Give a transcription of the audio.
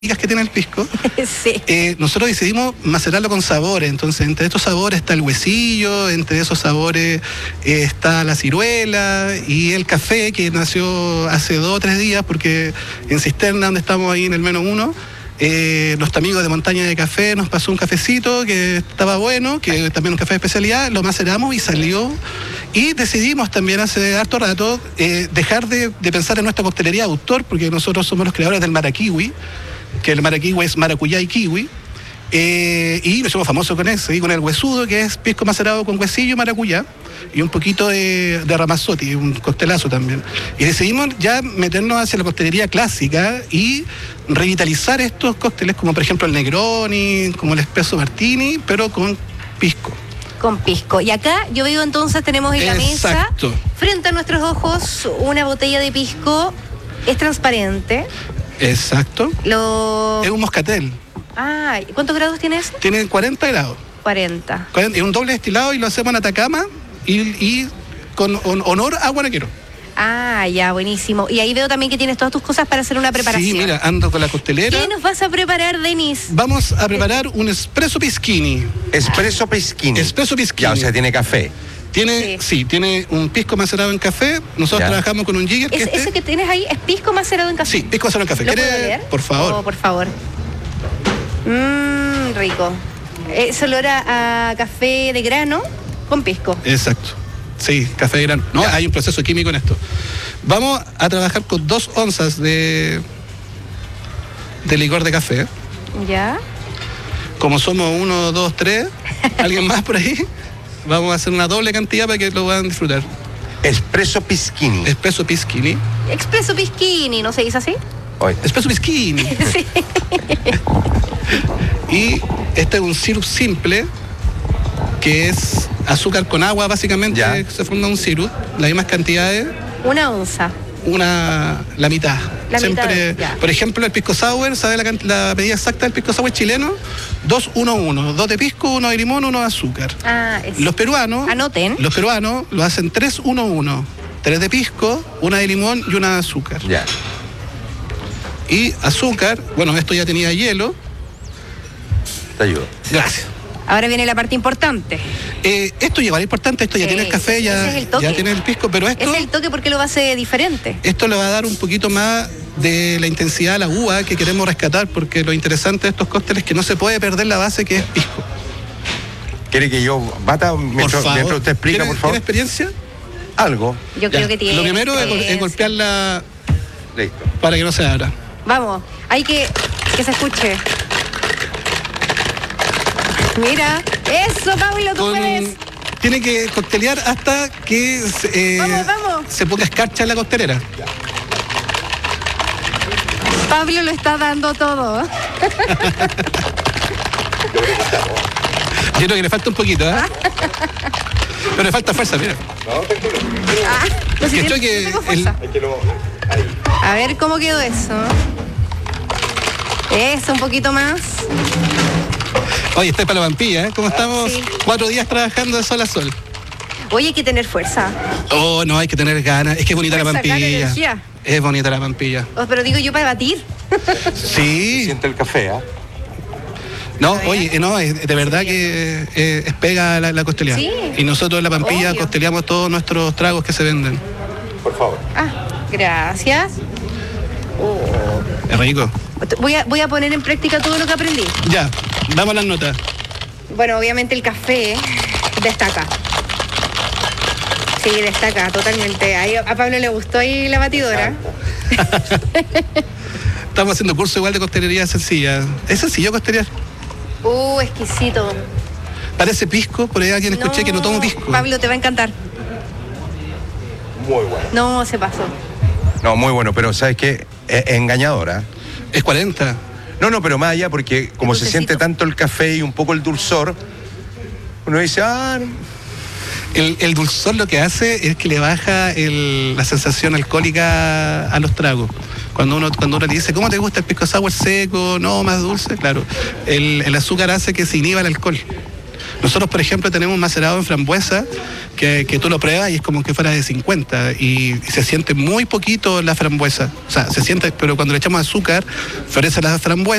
que tiene el pisco, Sí. nosotros decidimos macerarlo con sabores. Entonces, entre estos sabores está el huesillo, entre esos sabores está la ciruela y el café, que nació hace 2 o 3 días, porque en Cisterna, donde estamos ahí en el menos uno, nuestro amigo de Montaña de Café nos pasó un cafecito que estaba bueno, que también un café de especialidad, lo maceramos y salió. Y decidimos también hace harto rato dejar de pensar en nuestra coctelería de autor, porque nosotros somos los creadores del maraquiwi, que el maraquiwi es maracuyá y kiwi, y nos somos famosos con eso, y con el huesudo, que es pisco macerado con huesillo y maracuyá, y un poquito de ramazotti, un coctelazo también. Y decidimos ya meternos hacia la coctelería clásica y revitalizar estos cócteles, como por ejemplo el Negroni, como el Espresso Martini, pero con pisco. Con pisco. Y acá yo veo entonces, tenemos en la mesa, Exacto. frente a nuestros ojos, una botella de pisco. Es transparente. Exacto. Lo... Es un moscatel. Ah, ¿cuántos grados tiene eso? Tiene 40 grados. 40. Es un doble destilado y lo hacemos en Atacama y con honor a Guanaquero. Ah, ya, buenísimo. Y ahí veo también que tienes todas tus cosas para hacer una preparación. Sí, mira, ando con la costelera. ¿Qué nos vas a preparar, Denis? Vamos a preparar un espresso piscini. Espresso piscini. Espresso piscini. Ya, o sea, tiene café. Tiene un pisco macerado en café. Nosotros trabajamos con un jigger. ¿Ese que tienes ahí es pisco macerado en café? Sí, pisco macerado en café. ¿Lo puedo leer? Por favor. Oh, por favor. Rico. Es olor a café de grano con pisco. Exacto. Sí, café de grano. No, hay un proceso químico en esto. Vamos a trabajar con 2 onzas de licor de café. Ya. Como somos 1, 2, 3, alguien más por ahí, vamos a hacer una doble cantidad para que lo puedan disfrutar. Espresso piscini. Espresso piscini. Espresso piscini, ¿no se dice así? Espresso piscini. Sí. Y este es un sirup simple, que es azúcar con agua, básicamente. Ya. Se forma un sirup, las mismas cantidades. 1 onza. La mitad. La Siempre, mitad, ya. por ejemplo, el pisco sour, ¿sabe la medida exacta del pisco sour chileno? 2, 1, 1. 2 de pisco, 1 de limón, 1 de azúcar. Los peruanos. Anoten. Los peruanos lo hacen 3, 1, 1. 3 de pisco, 1 de limón y 1 de azúcar. Ya. Y azúcar, bueno, esto ya tenía hielo. Te ayudo. Gracias. Ahora viene la parte importante. Esto igual es importante, esto ya tiene el café, ese es el toque. ya tiene el pisco, pero esto... Es el toque porque lo hace diferente. Esto le va a dar un poquito más de la intensidad a la uva que queremos rescatar, porque lo interesante de estos cócteles es que no se puede perder la base, que es pisco. ¿Quiere que yo bata mientras usted explica, por favor? ¿Tiene experiencia? Algo. Yo creo que tiene. Lo primero es golpearla. Listo. Para que no se abra. Vamos, hay que se escuche. Mira, eso, Pablo, tú puedes. Tiene que coctelear hasta que Vamos. se ponga escarcha en la costelera. Pablo lo está dando todo. Yo creo que le falta un poquito, ¿eh? Pero le falta fuerza, mira. Pues si Que tengo fuerza. A ver cómo quedó eso. Eso, un poquito más. Oye, está para la vampilla, ¿eh? ¿Cómo estamos? Sí. 4 días trabajando de sol a sol. Oye, hay que tener fuerza. Oh, no, hay que tener ganas. Es que es bonita la Fuerza, gana, vampilla. energía. Es bonita la vampilla. Pero digo yo para batir. Sí. Siente el café, ¿ah? No, oye, no, de verdad que es pega la costeleada. Sí. Y nosotros en la Pampilla Obvio. costeleamos todos nuestros tragos que se venden. Por favor. Gracias. Es rico. Voy a poner en práctica todo lo que aprendí. Ya, vamos a las notas. Bueno, obviamente el café destaca. Sí, destaca totalmente. Ahí a Pablo le gustó ahí la batidora. Estamos haciendo curso igual de costelería sencilla. ¿Es sencillo costelear? Exquisito. Parece pisco, por ahí alguien escuché que no tomo pisco. Pablo, te va a encantar. Muy bueno. No, se pasó. No, muy bueno, pero ¿sabes qué? Es engañadora. Es 40. No, pero más allá, porque como se dulcecito. siente tanto el café y un poco el dulzor, uno dice, El dulzor lo que hace es que le baja la sensación alcohólica a los tragos. Cuando uno le dice, ¿cómo te gusta el pisco sour seco? No, más dulce, claro. El azúcar hace que se inhiba el alcohol. Nosotros, por ejemplo, tenemos macerado en frambuesa que tú lo pruebas y es como que fuera de 50 y se siente muy poquito la frambuesa. O sea, se siente, pero cuando le echamos azúcar, florece la frambuesa.